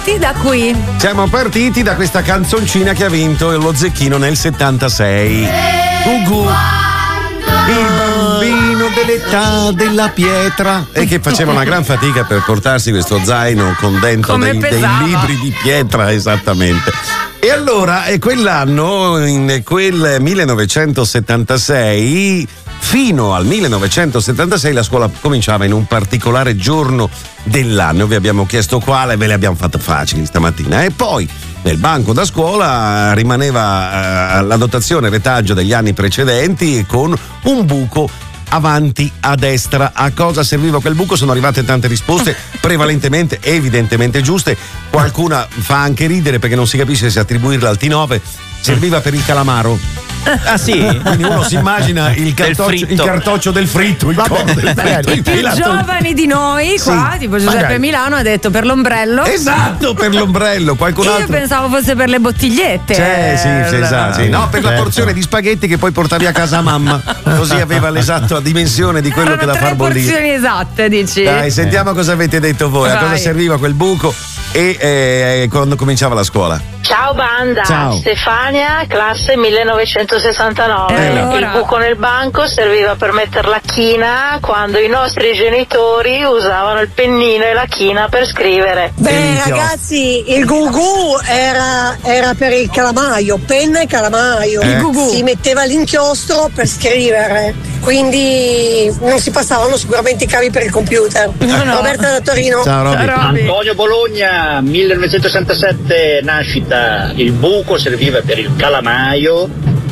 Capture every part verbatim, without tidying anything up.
partiti da qui. Siamo partiti da questa canzoncina che ha vinto lo Zecchino nel settantasei. Gugu, il bambino dell'età della pietra, e che faceva una gran fatica per portarsi questo zaino con dentro dei, dei libri di pietra, esattamente. E allora, è quell'anno, in quel millenovecentosettantasei, fino al millenovecentosettantasei la scuola cominciava in un particolare giorno dell'anno. Vi abbiamo chiesto quale, ve le abbiamo fatte facili stamattina. E poi nel banco da scuola rimaneva eh, la dotazione retaggio degli anni precedenti con un buco avanti a destra. A cosa serviva quel buco? Sono arrivate tante risposte, prevalentemente evidentemente giuste. Qualcuna fa anche ridere perché non si capisce se attribuirla al T nove. Serviva per il calamaro. Ah sì? Quindi uno si immagina il cartoccio, il cartoccio del fritto, il Vabbè, cono del fritto, i più giovani di noi qua, sì, tipo Giuseppe magari. Milano ha detto per l'ombrello. Esatto, per l'ombrello. Qualcun Io altro pensavo fosse per le bottigliette. Cioè, sì, sì, esatto, sì. No, per la porzione di spaghetti che poi portavi a casa a mamma, così aveva l'esatta dimensione di quello Erano che da far bollire. Porzioni esatte, dici? Dai, sentiamo cosa avete detto voi, a Vai. cosa serviva quel buco e eh, quando cominciava la scuola. Ciao banda, Ciao. Stefania, classe millenovecentosessantanove. E allora? Il buco nel banco serviva per mettere la china quando i nostri genitori usavano il pennino e la china per scrivere. Beh ragazzi, il gugu era, era per il calamaio, penna e calamaio. Eh. Il gugu si metteva l'inchiostro per scrivere, quindi non si passavano sicuramente i cavi per il computer. No, no. Roberta da Torino. Ciao Roby. Ciao, Roby. Antonio Bologna, millenovecentosessantasette nascita. Il buco serviva per il calamaio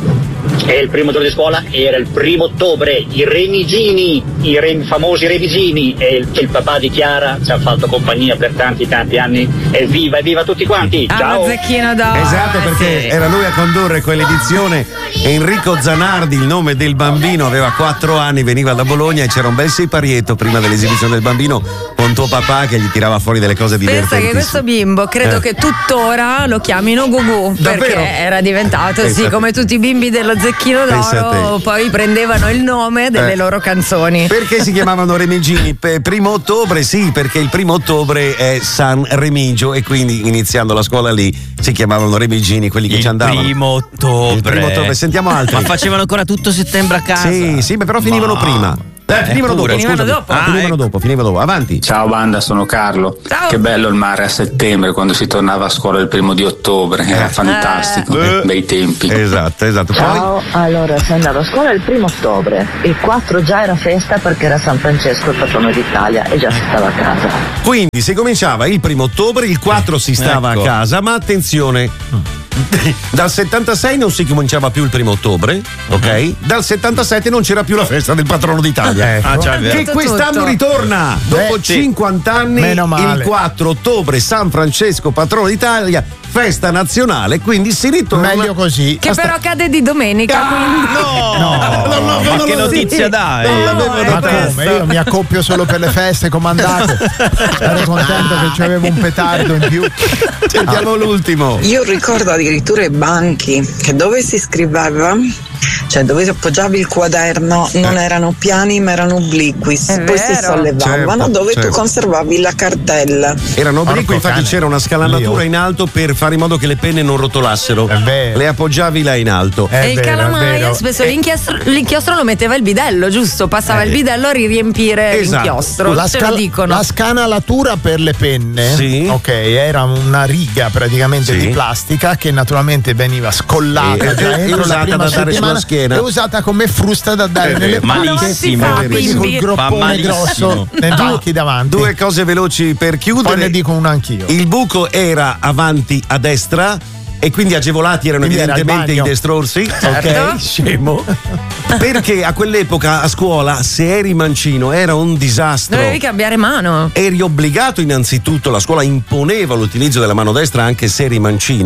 e il primo giorno di scuola era il primo ottobre. I remigini, i re, famosi remigini, e il, il papà di Chiara ci ha fatto compagnia per tanti tanti anni. Evviva, evviva tutti quanti. Ciao. Ah, Zecchino d'oro. Esatto, perché sì. era lui a condurre quell'edizione. Enrico Zanardi, il nome del bambino, aveva quattro anni, veniva da Bologna e c'era un bel siparietto prima dell'esibizione del bambino con tuo papà che gli tirava fuori delle cose divertenti. Pensa che questo bimbo credo Eh. che tuttora lo chiamino Gugu. Davvero? Perché era diventato, Pensa sì, te. come tutti i bimbi dello Zecchino Pensa d'oro, te. poi prendevano il nome delle Eh. loro canzoni. Perché si chiamavano Remigini? Per primo ottobre, sì, perché il primo ottobre è San Remigio e quindi iniziando la scuola lì si chiamavano Remigini, quelli che Il ci andavano. primo ottobre. Il primo ottobre, sentiamo altri. Ma facevano ancora tutto settembre a casa. Sì, sì, ma però finivano Ma- prima. Eh, finivano dopo, pure. Finivano scusami. dopo. Ah, finivano ecco. dopo, finivano dopo. Avanti. Ciao banda, sono Carlo. Ciao. Che bello il mare a settembre quando si tornava a scuola il primo di ottobre, era fantastico, Eh. bei tempi. Esatto, esatto. Poi Ciao, allora si andava a scuola il primo ottobre, il quattro già era festa perché era San Francesco il patrono d'Italia e già si stava a casa. quindi si cominciava il primo ottobre, il quattro si stava Ecco. a casa, ma attenzione. Dal settantasei non si cominciava più il primo ottobre, ok? Dal settantasette non c'era più la festa del patrono d'Italia. Ah, già, è vero. Che Tutto, quest'anno tutto. ritorna dopo Beh, sì. cinquanta anni. Meno male. Il quattro ottobre San Francesco patrono d'Italia, festa nazionale, quindi si ritorna. Meglio così. Che però cade di domenica, quindi. No, No, non ma l'avevo- che non notizia sì. dai? Non l'avevo No, Ma notata. come? Io mi accoppio solo per le feste comandate. Ero contento che c'avevo un petardo in più. Sentiamo l'ultimo. Io ricordo addirittura i banchi che dove si scriveva, cioè dove si appoggiavi il quaderno, non erano piani ma erano obliqui, È poi si vero. sollevavano, Certo, dove certo. tu conservavi la cartella. Erano obliqui, Porco infatti cane. c'era una scalanatura Io. in alto per fare in modo che le penne non rotolassero. È vero. Le appoggiavi là in alto. È e il vero, è calamaio vero. spesso E- l'inchiostro, l'inchiostro lo metteva il bidello, giusto? Passava Eh. il bidello a riempire Esatto. l'inchiostro. La, Ce lo scal- dicono. la scanalatura per le penne, Sì. ok, era una riga praticamente Sì. di plastica che naturalmente veniva scollata E- già e- e entro usata la prima da dare sulla settimana schiena. e usata come frusta da dare È nelle vero. palle. Malissimo. Ma non si fa, Quindi col bimbi. groppone Fa malissimo. grosso nei banchi davanti. Due cose veloci per Poi chiudere. ne dico una anch'io. Il buco era avanti a destra e quindi agevolati erano Quindi era il evidentemente i bagno. destrorsi, Certo. ok? Scemo. Perché a quell'epoca a scuola se eri mancino era un disastro. Dovevi cambiare mano. Eri obbligato innanzitutto, la scuola imponeva l'utilizzo della mano destra anche se eri mancino,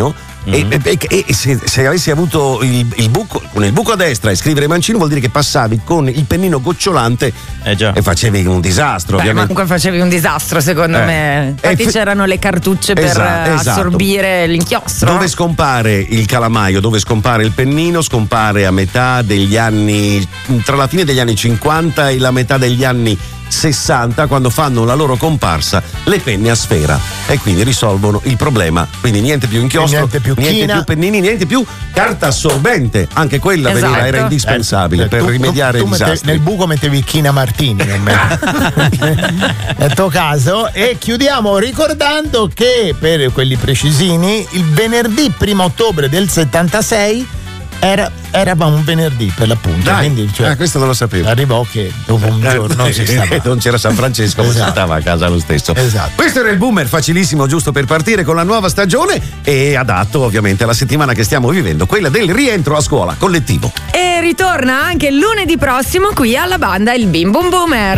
Mm-hmm. E, e, e se, se avessi avuto il, il buco con il buco a destra e scrivere mancino vuol dire che passavi con il pennino gocciolante eh già. e facevi un disastro. Beh, ovviamente. Ma comunque facevi un disastro secondo eh. me. Infatti e c'erano le cartucce per esatto, esatto. assorbire l'inchiostro. Dove scompare il calamaio, dove scompare il pennino, scompare a metà degli anni, tra la fine degli anni cinquanta e la metà degli anni sessanta, quando fanno la loro comparsa le penne a sfera e quindi risolvono il problema. Quindi niente più inchiostro, niente più, niente più pennini, niente più carta assorbente. Anche quella esatto. veniva, era indispensabile eh, per tu, rimediare tu, ai tu disastri. Mette, nel buco mettevi China Martini nel tuo caso. E chiudiamo ricordando che per quelli precisini il venerdì primo ottobre del settantasei Era, era un venerdì per l'appunto. Dai, quindi, cioè, eh, questo non lo sapevo. Arrivò che dopo un giorno si stava. Non c'era San Francesco, ma Esatto. si stava a casa lo stesso. Esatto. Questo era il Boomer, facilissimo, giusto per partire con la nuova stagione e adatto ovviamente alla settimana che stiamo vivendo, quella del rientro a scuola collettivo. E ritorna anche lunedì prossimo qui alla banda il Bim Bum Boomer.